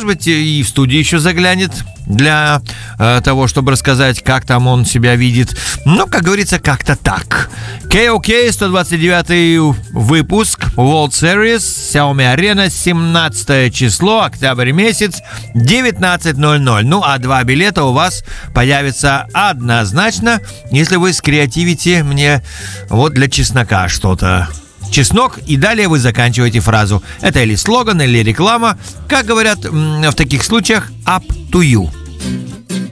Может быть, и в студию еще заглянет для того, чтобы рассказать, как там он себя видит. Ну, как говорится, как-то так. KOK, 129-й выпуск World Series, Xiaomi Arena, 17 число, октябрь месяц, 19:00. Ну, а 2 билета у вас появятся однозначно, если вы скреативите мне вот для чеснока что-то. Чеснок, и далее вы заканчиваете фразу. Это или слоган, или реклама. Как говорят в таких случаях, up to you.